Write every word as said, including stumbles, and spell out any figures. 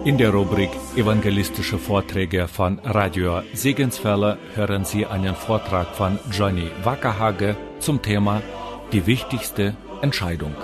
In der Rubrik Evangelistische Vorträge von Radio Segenswelle hören Sie einen Vortrag von Johnny Wackerhage zum Thema Die wichtigste Entscheidung.